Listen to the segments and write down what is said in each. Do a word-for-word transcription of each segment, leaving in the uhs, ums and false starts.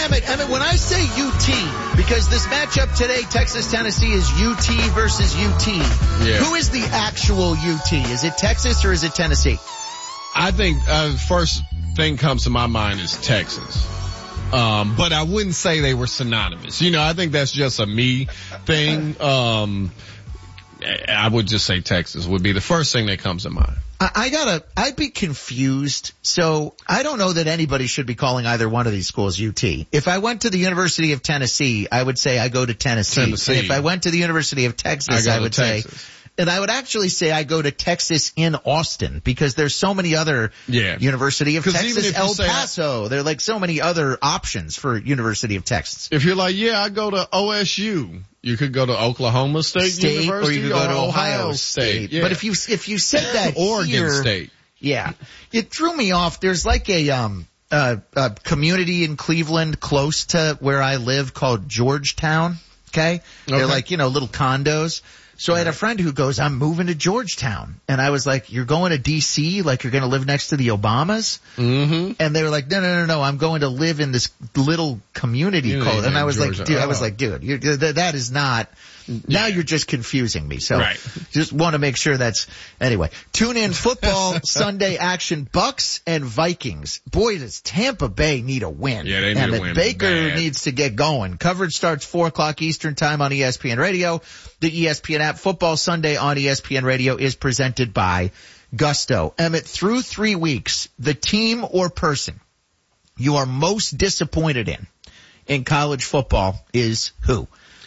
Emmett, Emmett, when I say U T, because this matchup today, Texas-Tennessee, is U T versus U T. Yeah. Who is the actual U T? Is it Texas or is it Tennessee? I think uh, first thing comes to my mind is Texas. Um, but I wouldn't say they were synonymous. You know, I think that's just a me thing. Um, I would just say Texas would be the first thing that comes to mind. I, I gotta, I'd be confused. So I don't know that anybody should be calling either one of these schools U T. If I went to the University of Tennessee, I would say I go to Tennessee. Tennessee. And if I went to the University of Texas, I, I would say, and I would actually say I go to Texas in Austin because there's so many other yeah. University of Texas, El say, Paso. There are like so many other options for University of Texas. If you're like, yeah, I go to O S U. You could go to Oklahoma State, State University, or you could go to Ohio, Ohio State. State. Yeah. But if you if you said that Oregon here, State, yeah, it threw me off. There's like a um uh, a community in Cleveland close to where I live called Georgetown. Okay, they're okay. like you know little condos. So I had a friend who goes, I'm moving to Georgetown. And I was like, you're going to D C? Like you're going to live next to the Obamas? Mm-hmm. And they were like, no, no, no, no. I'm going to live in this little community you called, and I was Georgia. like, dude, oh. I was like, dude, you're, th- that is not, now you're just confusing me. So right. just want to make sure that's, anyway, tune in football Sunday action, Bucks and Vikings. Boy, does Tampa Bay need a win. Yeah, they need and a win. Baker Bad. needs to get going. Coverage starts four o'clock Eastern time on E S P N Radio. The E S P N app. Football Sunday on E S P N Radio is presented by Gusto. Emmett, through three weeks, the team or person you are most disappointed in in college football is who?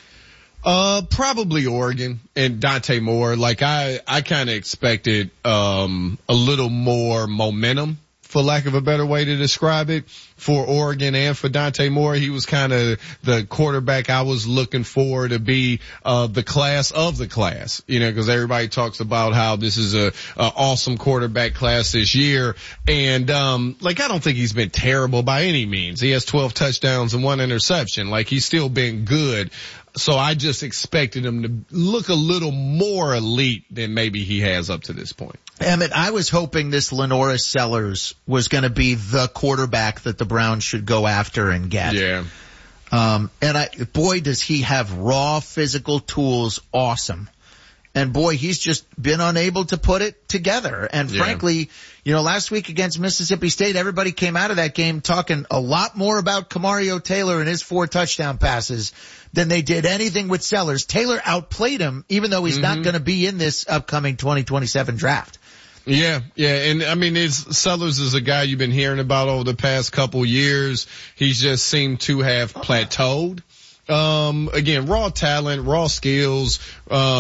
Uh, probably Oregon and Dante Moore. Like I, I kind of expected, um, a little more momentum, for lack of a better way to describe it, for Oregon and for Dante Moore. He was kind of the quarterback I was looking for to be, uh, the class of the class, you know, cause everybody talks about how this is a, a awesome quarterback class this year. And, um, like I don't think he's been terrible by any means. He has twelve touchdowns and one interception. Like he's still been good. So I just expected him to look a little more elite than maybe he has up to this point. Emmett, I was hoping this Lenora Sellers was going to be the quarterback that the Browns should go after and get. Yeah. Um, and I, boy, does he have raw physical tools. Awesome. And boy, he's just been unable to put it together. And yeah. frankly, you know, last week against Mississippi State, everybody came out of that game talking a lot more about Kamario Taylor and his four touchdown passes than they did anything with Sellers. Taylor outplayed him, even though he's mm-hmm. not going to be in this upcoming twenty twenty-seven draft. Yeah, yeah, and I mean, it's, Sellers is a guy you've been hearing about over the past couple years. He's just seemed to have plateaued. Um, again, raw talent, raw skills, um,